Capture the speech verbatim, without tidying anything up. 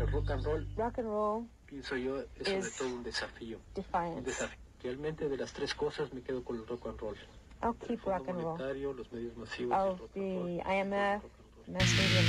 el rock and roll, Rock and roll pienso yo, es sobre is todo un desafío. Un defiance. desafío. Realmente de las tres cosas me quedo con el rock and roll. I'll El keep Fondo rock and roll. Monetario, los medios masivos y el Of rock and the roll. I M F, Rock and roll. mass media.